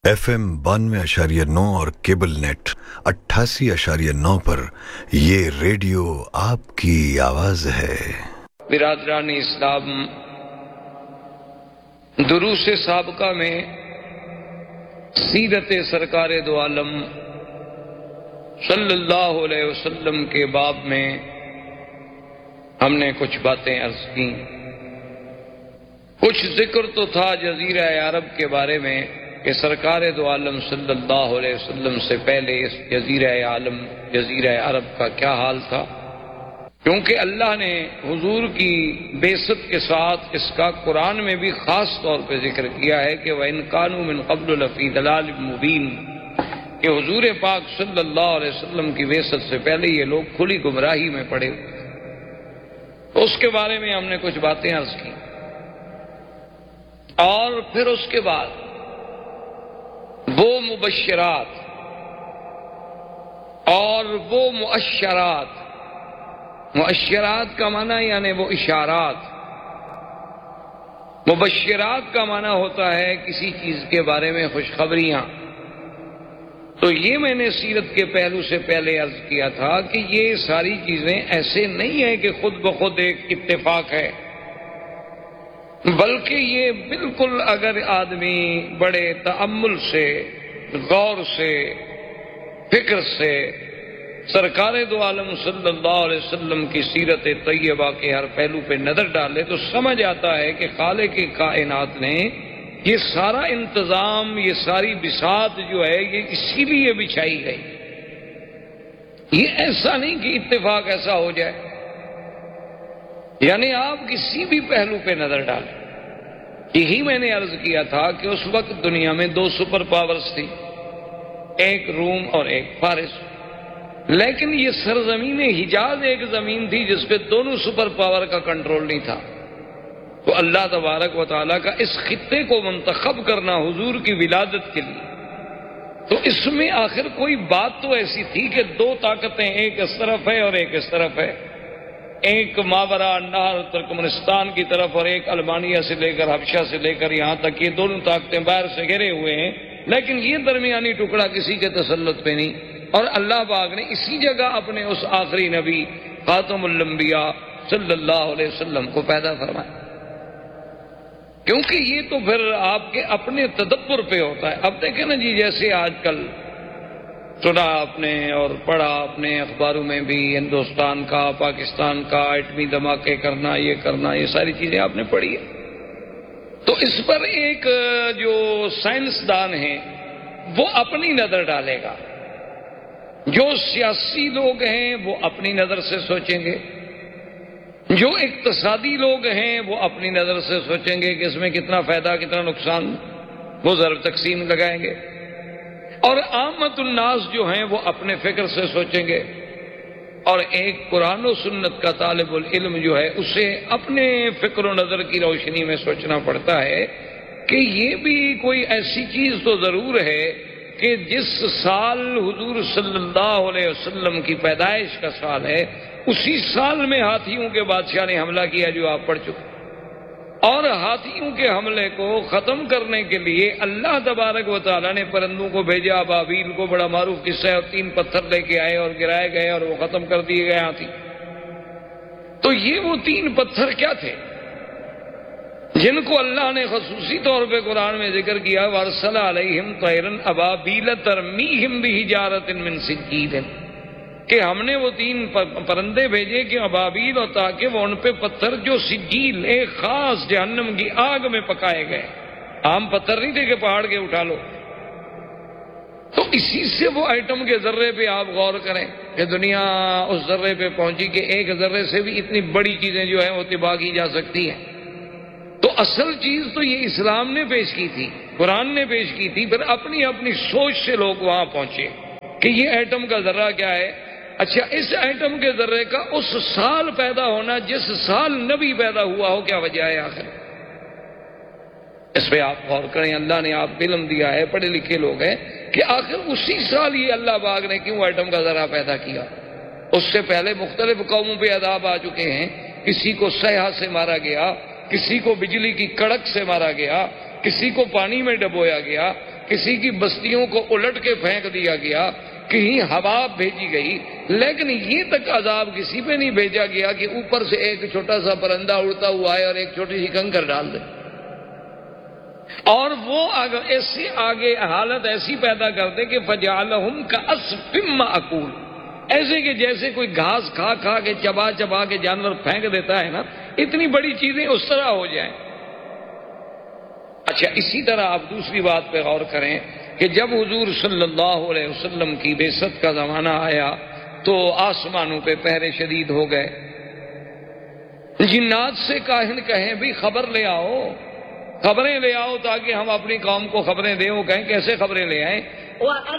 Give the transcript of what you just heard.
FM 92.9 اور cable net 88.9 पर ये रेडियो आपकी आवाज है। बिरादरान इस्लाम, दुरूस साबका में सीरत सरकार दो आलम सल्लल्लाहु अलैहि वसल्लम के बाब में हमने कुछ बातें अर्ज की। कुछ जिक्र तो था जजीरा अरब के बारे में कि सरकार दो आलम सल्लल्लाहु अलैहि वसल्लम से पहले इस जजीरा अरब का क्या हाल था, क्योंकि अल्लाह ने हुजूर की बेइज्जत के साथ इसका कुरान में भी खास तौर पर जिक्र किया है कि वइन कानू मिन क़ब्ल लफ़ी दलाल मुबीन, कि हुजूर पाक सल्लल्लाहु अलैहि वसल्लम की बेइज्जत से पहले ये लोग खुली गुमराही में पड़े। तो उसके बारे में हमने कुछ बातें अर्ज की और फिर उसके बाद वो मुबश्शिरात और वो मुअश्शरात, मुअश्शरात का माना यानी वो इशारात, मुबश्शिरात का माना होता है किसी चीज के बारे में खुशखबरियां। तो ये मैंने सीरत के पहलू से पहले अर्ज किया था कि ये सारी चीजें ऐसे नहीं है कि खुद ब खुद एक इत्तेफाक है, बल्कि ये बिल्कुल अगर आदमी बड़े तअम्मुल से, गौर से, फिक्र से सरकार दो आलम सल्लल्लाहु अलैहि वसल्लम की सीरत तैयबा के हर पहलू पे नजर डाले तो समझ आता है कि खालिक की कायनात ने ये सारा इंतजाम, ये सारी बिसात जो है ये इसीलिए बिछाई गई। ये ऐसा नहीं कि इत्तेफाक ऐसा हो जाए, यानी आप किसी भी पहलू पे नजर डालें। यही मैंने अर्ज किया था कि उस वक्त दुनिया में दो सुपर पावर्स थी, एक रूम और एक फारिस, लेकिन ये सरजमीन हिजाज एक जमीन थी जिस पे दोनों सुपर पावर का कंट्रोल नहीं था। तो अल्लाह तबारक व तआला का इस खित्ते को मुंतखब करना हुजूर की विलादत के लिए, तो इसमें आखिर कोई बात तो ऐसी थी कि दो ताकतें, एक इस तरफ है और एक इस तरफ है, एक मावरा नहर तुर्कमेनिस्तान की तरफ और एक अल्बानिया से लेकर हबशा से लेकर यहां तक, ये दोनों ताकतें बाहर से घिरे हुए हैं, लेकिन ये दरमियानी टुकड़ा किसी के तसल्लुत पे नहीं। और अल्लाह पाक ने इसी जगह अपने उस आखिरी नबी खातमुल अंबिया सल्लल्लाहु अलैहि वसल्लम को पैदा फरमाया, क्योंकि ये तो फिर आपके अपने तदब्बर पे होता है। अब देखें ना जी, जैसे आजकल सुना आपने और पढ़ा अपने अखबारों में भी हिंदुस्तान का, पाकिस्तान का एटमी धमाके करना, ये सारी चीजें आपने पढ़ी है। तो इस पर एक जो साइंसदान है वो अपनी नजर डालेगा, जो सियासी लोग हैं वो अपनी नजर से सोचेंगे, जो इक्तसादी लोग हैं वो अपनी नजर से सोचेंगे कि इसमें कितना फायदा कितना नुकसान, वो ज़रब तकसीम लगाएंगे, और आमतुन्नास जो हैं वो अपने फिक्र से सोचेंगे, और एक कुरान और सुन्नत का तालिबुल इल्म जो है उसे अपने फिक्र और नजर की रोशनी में सोचना पड़ता है कि ये भी कोई ऐसी चीज तो जरूर है कि जिस साल हुजूर सल्लल्लाहु अलैहि वसल्लम की पैदाइश का साल है, उसी साल में हाथियों के बादशाह ने हमला किया जो आप पढ़ चुके, और हाथियों के हमले को खत्म करने के लिए अल्लाह तबारक व तआला ने परिंदों को भेजा। अबाबील को बड़ा मारूफ किस्सा है, और 3 पत्थर लेके आए और गिराए गए और वो खत्म कर दिए गए हाथी। तो ये वो 3 पत्थर क्या थे जिनको अल्लाह ने खसूसी तौर पे कुरान में जिक्र किया, वरसल अलैहिम तैरन अबाबील तरमीहिम बिहिजारतिन मिन सिज्जील, कि हमने वो 3 परिंदे भेजे कि अबाबील, और ताकि वो उन पे पत्थर जो सिज्जील एक खास जहन्नम की आग में पकाए गए, आम पत्थर नहीं थे कि पहाड़ के उठा लो। तो इसी से वो आइटम के जर्रे पे आप गौर करें कि दुनिया उस जर्रे पे पहुंची कि एक जर्रे से भी इतनी बड़ी चीजें जो है वो तिबाह की जा सकती हैं। तो असल चीज तो ये इस्लाम ने पेश की थी, कुरान ने पेश की थी, फिर अपनी अपनी सोच से लोग वहां पहुंचे कि ये एटम का जर्रा क्या है। अच्छा, इस एटम के जर्रे का उस साल पैदा होना जिस साल नबी पैदा हुआ हो, क्या वजह है आखिर? इस पे आप गौर करें। अल्लाह ने आप इल्म दिया है, पढ़े लिखे लोग हैं, कि आखिर उसी साल ये अल्लाह पाक ने क्यों एटम का जर्रा पैदा किया। उससे पहले मुख्तलिफ कौमों पे अदाब आ चुके हैं, किसी को सहा से मारा गया, किसी को बिजली की कड़क से मारा गया, کسی کو پانی میں ڈبویا گیا، کسی کی بستیوں کو الٹ کے پھینک دیا گیا، کہیں ہوا بھیجی گئی، لیکن یہ تک عذاب کسی پہ نہیں بھیجا گیا کہ اوپر سے ایک چھوٹا سا پرندہ اڑتا ہوا آئے اور ایک چھوٹی سی کنکر ڈال دے، اور وہ ایسی آگے حالت ایسی پیدا کر دے کہ فجعلہم کعصف مأکول، ایسے کہ جیسے کوئی گھاس کھا کھا کے چبا چبا کے جانور پھینک دیتا ہے نا، اتنی بڑی چیزیں اس طرح ہو جائیں۔ اچھا، اسی طرح آپ دوسری بات پہ غور کریں کہ جب حضور صلی اللہ علیہ وسلم کی بعثت کا زمانہ آیا تو آسمانوں پہ پہرے شدید ہو گئے، جنات سے کاہن کہیں بھی خبر لے آؤ، خبریں لے آؤ تاکہ ہم اپنی قوم کو خبریں دیں۔ وہ کہیں کیسے خبریں لے آئیں؟